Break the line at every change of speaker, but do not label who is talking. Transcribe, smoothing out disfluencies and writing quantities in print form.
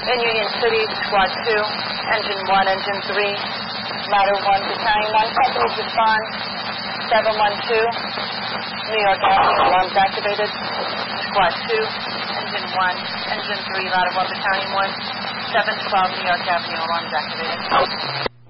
In Union City, Squad 2, Engine 1, Engine 3, Ladder 1, Battalion 1, companies respond, 712, New York Avenue, alarms activated, Squad 2, Engine 1, Engine 3, Ladder 1, Battalion 1, 712, New York Avenue, alarms activated.